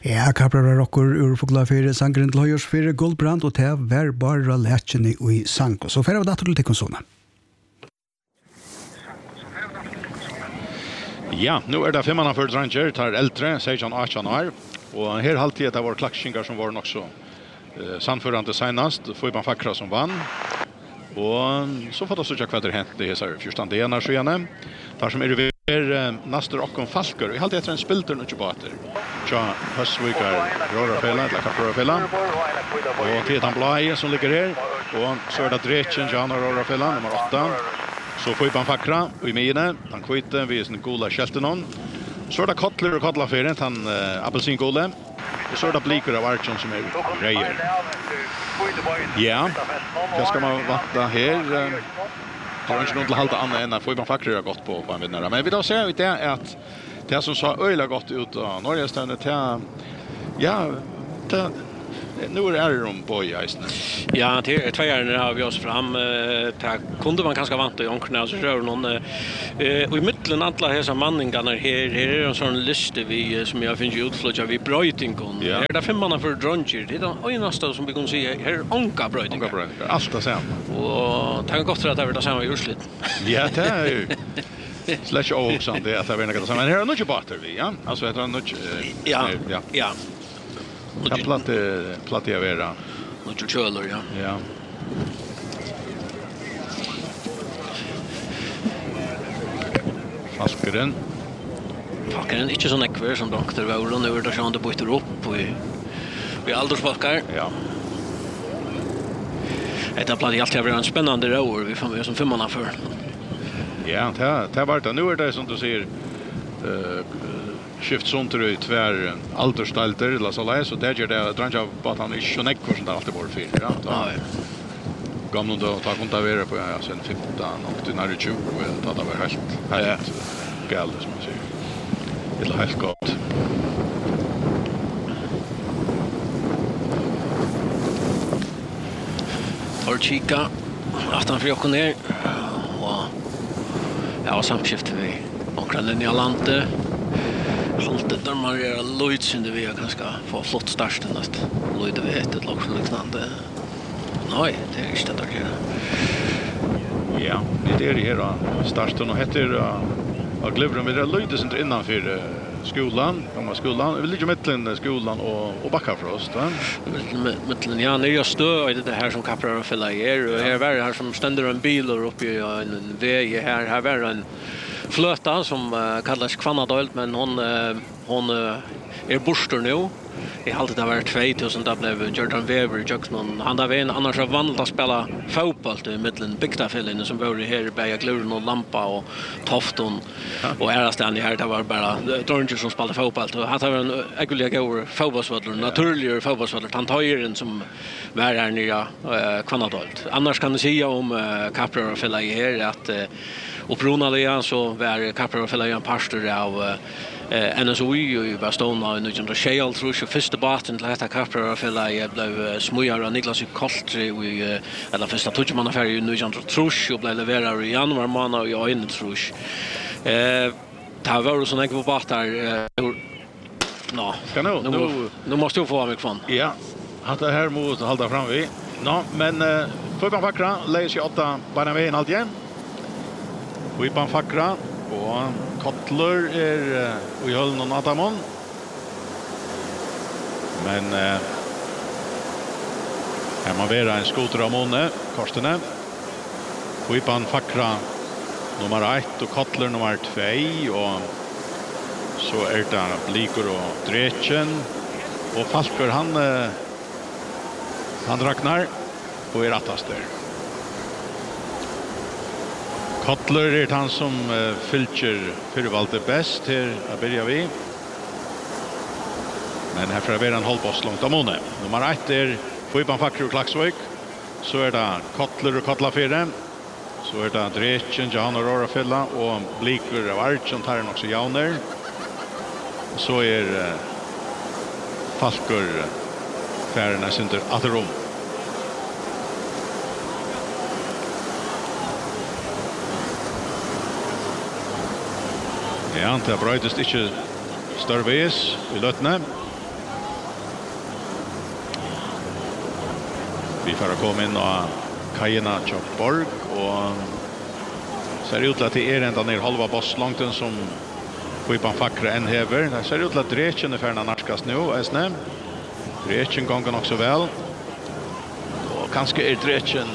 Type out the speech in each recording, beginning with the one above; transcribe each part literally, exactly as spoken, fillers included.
Ja, kaprar rockor ur Fogla fyrir sangren til høyers fyrir Guldbrand og til vær bara lætjeni i sang. Så fyrir av dator til tekonsona. Ja, nu er det femmanna for dranger, tar eldre, seksten arton år. Og her halvtid det var klakskingar som var også eh, sannførande senast, Foiban Fakra som vann. Og så får det så kvatter hent det her fjortande ena skyene. Der som er ved er Naster Okkon Falker. Vi halvtid etter en spilter nu ikke bater. Tja, Høsvikar Rorafela, eller Kapprorafela. Og til han Blai som ligger her. Og så er det Drechen, Jana Rorafela, nummer åtta. Så Foiban Fakra, i mine, han kvite, vi er sin gola Kjeltenon. Så er det Kotler og Kotlaferen, han uh, Appelsingole. Og så er det Bliker av Archon som er reier. Ja, hva skal man vanta her? Det er ikke noe til å halte annet enn at Foiban Fakra har gått på, på en vinnere. Men vi da ser ut det at det som så øyla godt ut av Norge-støvnet til, ja, til, nu är det om boy isen. Ja, till två år har vi oss fram. Det kunde man ganska vant i onkrna så rör någon eh och i mitten alla dessa manningarna här här är en sån liste vi som jag finns utflöja vi bröjtingon. Ja. Är det femmanna för drunger. Det är oj nästa som vi kan se här onka bröjting. Onka bröjting. Allt det samma. Och det kan gott för att det är det samma urslit. Ja, det är ju slash också det att det är något samma. Men här är nog batter vi, ja. Alltså det är nog ja. Ja. Ja. Jag platte platte jag vera. Något köler, ja. Ja. Falkeren. Falkeren inte sån ekver som doktor var och nu är det så han byter upp och vi aldersbalkar. Ja. Det har platt alltid varit en spännande år vi får med som femmanna för. Ja, det det var det nu är det som du säger eh skift sånt ut tvär alterstalter eller så där så där gör det dranja på att han är så näck som det alltid var för ja ja gamla då ta konta vara på ja sen femton och till när tjugo och ta det var helt helt galet som man säger det är helt gott Torchika aftan för jag ner och ja samskift vi och kranen i Alante Haltet där man är Lloyds in det vi ganska få flott start näst. Lloyd vi ett lag som liknande. Nej, det är inte det. Ja, det är det här starten och heter av Glivrum vi är Lloyd som innanför skolan, gamla skolan. Vi ligger mellan skolan och och Backafrost, va? Mellan ja, när jag står i det här som kaprar och fylla er och här var det här som ständer en bil och uppe i en väg här här var en flöta som uh, kallas Kvannadölt men hon uh, hon uh, är borster nu. I halvt det var tvåtusen där blev Jordan Weber Jackson han där en annars har vandlat att spela fotboll i mitten Bygdafällen som var här i Berga Glurren och Lampa och Tofton och Ärastan här det var bara Dranger som spelade fotboll och han var en äguliga går fotbollsspelare naturlig fotbollsspelare han tar ju som var här nya uh, Kvannadölt. Annars kan du säga om uh, Kaprar och Fälla här att uh, och Brunalian så var Kaprar och Fälla en pastor av Eh N S O I i Bastona i nitton tjugotre tror jag första baten till detta Kaprar och Fälla jag blev smujar av Niklas Koltri i eller första touchman i nitton tjugotre och blev levererad i januari månad och jag in tror jag. Eh det var så några batar nå nu nu måste jag få mig kvar. Ja. Att det här mot hålla fram vi. Nå, men eh Foiban Fakra läser åtta bara med en allt igen. Foiban Fakra och Kotler är uh, i höllen och Natamon. Men uh, här man vera en skoter av Måne, Korstene. Foiban Fakra nummer ett och Kotler nummer två och så är det Bliker och Drechen och Falker han uh, han draknar och är rattaster. Kotler är han som uh, fylker förvalter bäst här att börja vi. Men här får vi en hållpost långt av Måne. Nummer ett är Foiban Fakra och Klaxvik. Så är det Kotler och Kotlafire. Så är det Drechen, Johan och Rorafella och Bliker av Archon tar han också Jauner. Så är uh, Falker uh, färgerna synder Aterom. Ja, det brøytest ikke større vis i løttene. Vi får komma in och kajerna till Borg och ser ut att det är ända ner halva bosslångten som Skipan fackra en hever. Det ser ut att Drechen är färna narskas nu, äsne. Drechen gången också väl. Och kanske är Drechen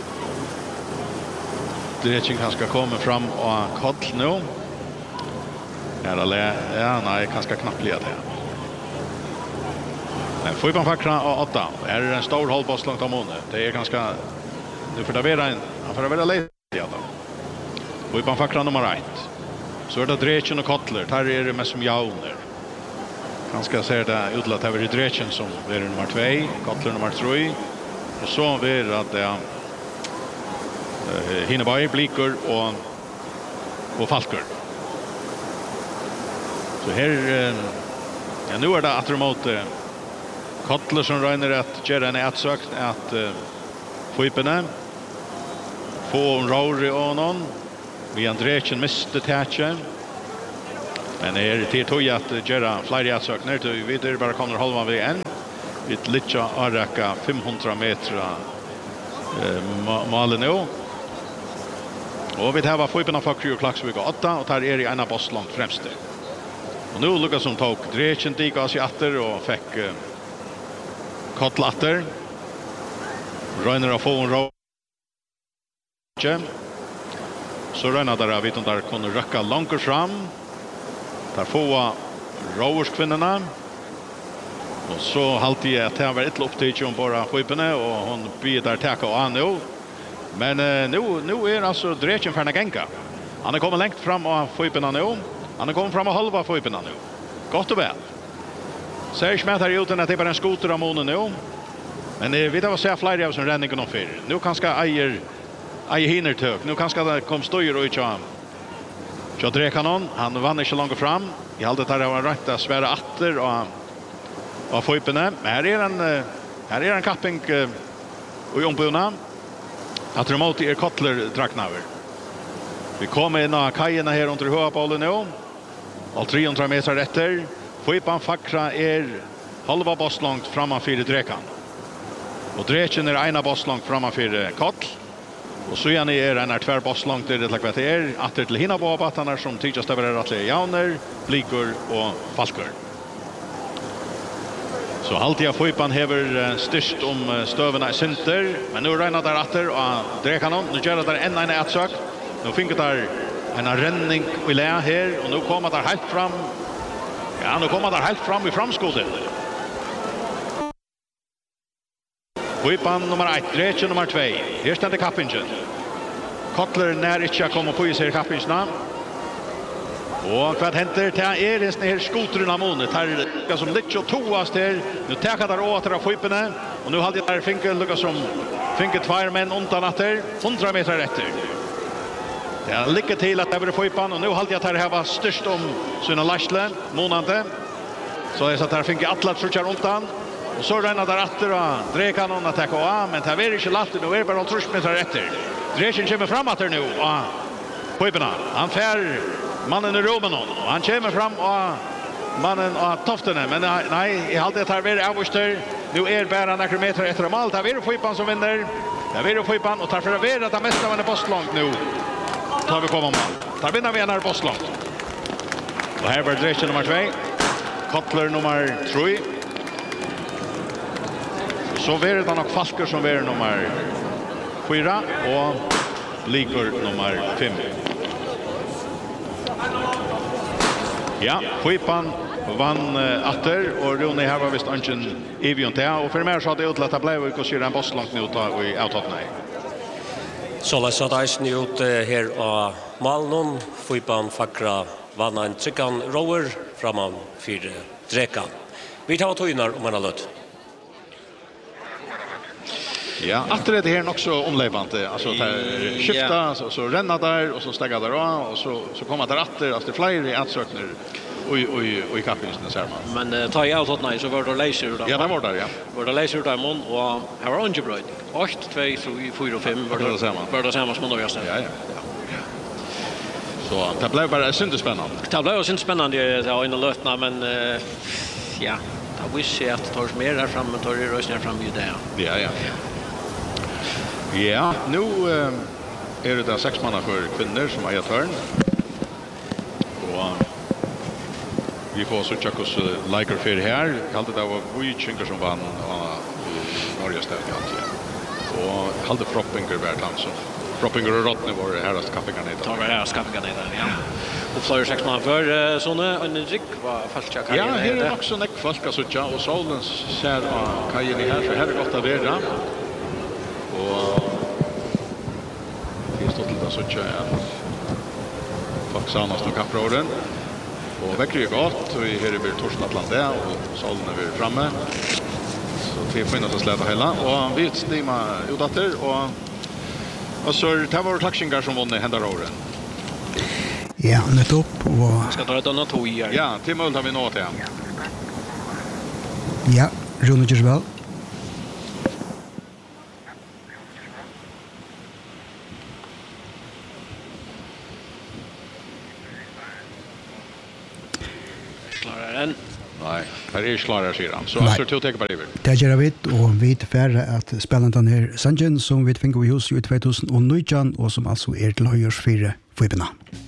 Drechen kanske kommer fram och koll nu. Eller ja, nej, kanske knappt led det. Men Skipan fackra och åtta. Det är en stor halvboss långt om månaden. Det är ganska nu för det vara en för det vara lite ja då. Skipan fackra nummer ett. Så är det Drechen och Kottler. Här är det mest som jauner. Ganska ser det ut att det är Drechen som är nummer två. Kottler nummer tre. Och så är det att det är uh, Hinneberg, Bliker och, och Falker. Så här uh, ja, nu är det att mot uh, Kottler som röjner att göra en ätsökt att uh, få ypene. Få en rauri och någon. Vi Andrechen miste tätje. Men det är till tog att göra fler ätsökner. Vi vet bara kommer halva vi en. Vi litcha araka femhundra meter eh, malen nu. Och vi har fotbollen för Kryo Klaxvik åtta och tar er i ena boss långt främst. Och nu Lucas som tog Drechen digas i åtter och fick eh, Kottlatter. Röjner att få en rå. Så röjnar där av utan där kunde röcka långt fram. Där få råerskvinnorna. Och så halvtid jag att det var ett lopp till hon bara skipene och hon blir där täcka och an nu. Men uh, nu, nu är alltså Drechen för Nagenka. Han är kommit längt fram och skipene nu. Han är kommit fram och halva skipene nu. Gott och väl. Ser smätt här uten att det är bara en skoter av månen nu. Men uh, vi tar att säga flera av som ränningen om fyr. Nu kanske äger äger hinner tök. Nu kanske det kom stöjer och inte så Drekanon. Han vann inte långt fram. I allt det här var rätt att svära atter och av fojpene. Men här är en här är en kapping uh, och ombuna. Att remote är Kottler draknaver. Vi kommer in av kajerna här under höabollen nu. All trehundra meter efter. Fojpan fackra är halva boss långt framför Drekan. Och Drechen är ena boss långt framför Kottl. Och så igen är en tvär boss långt det till kvarter. Atter till hinna på batarna som tidigast över att Jauner, Bliker och Falker. Så alltid har Fojpan hever styrst om stövarna i synter. Men nu regnar där atter och Drekanon. Nu gör det där en en ätsök. Nu finner där en ränning i lä här. Och nu kommer där helt fram. Ja, nu kommer där helt fram i framskottet. Fojpan nummer ett, Drechen nummer två. Här ständer kappingen. Kottler när inte kommer på i sig kappingarna. Och vad händer till är det här skotren av månet här som lite toast här. Nu tar där åter av Fojpene och nu hade där Finkel Lucas som Finkel två män undan efter hundra meter efter. Det är lycka till att det blir Fojpan och nu hade jag här var störst om sina Lashle månande. Så jag satt här Finkel Atlas skjuter undan och så ränner där åter och Drekan och attack och men det är inte lätt nu är bara tre meter efter. Drechen kommer framåt här nu och Fojpena han fär mannen i Roman och han kommer fram och mannen och Toftene men nej jag hade det här väldigt avstår nu är bara några meter efter mål där är Fojpan som vinner där är Fojpan och tar för att vara att mest av en boss långt nu tar vi komma mål där vinner vi en här boss långt och här var Drechen nummer två Kottler nummer tre så är det nog Falker som är nummer fyra och Bliker nummer fem. Ja, Fojpan vann uh, atter och Rune här var visst anken Evion till och för mer så hade utlatt att blev och köra en boss långt nu ta i outhoppna. Så la så där nu ut här och Malnon Fojpan fackra vann en tryckan rower framan för Drekan. Vi tar tonar om man har lött. Ja, atter är det här också omlevande. Alltså där skifta yeah. så, så ränna där och så stäga där och så så kommer där atter alltså fler ansökningar och och och i kappingen ser man. Men uh, ta i outhoppna så var det laser då. Ja, det var där ja. Var det laser där mån och här var underbröd. åtta, två, tre, fyra och fem var det samma. Var det samma som då jag sa. Ja, ja. Så det blev bara synd spännande. Det blev synd spännande ja in i lötna men uh, ja, det visste jag att tar mer där framme tar det rösten fram ju där. Ja, ja. Ja, nu uh, är det där sex manna för kvinnor som har törn. Och vi får så checka oss liker för här. Kallt det var Wujinker som vann i Norge stället egentligen. Och halde Proppinger vart han så. Proppinger och Rottne var det härast kappingarna Ta var härast kappingarna ja. Och flyr sex man för såna en rik var falska kajen. Ja, här är också näck falska så tjå och solen ser kajen här så här är gott att vara. Och det står till att så tjå Foxanas och kaproden. Och väcker ju gott och vi här är vid Torsnatlanda och solen är vid framme. Så vi får in oss att släta hela och vi stima utåter och och så det var klaxingar som vann hända åren. Ja, nettopp och ska dra ett annat tog här. Ja, till mål har vi nått igen. Ja, Rune Gerswell. Klarar den. Nej, här är klarar sig han. Så alltså till take på det. Det gör vi och vi färre att spela den här Sanjen som vi fick i hus i tjugo nitton och som alltså är till höjers fyra Fibena.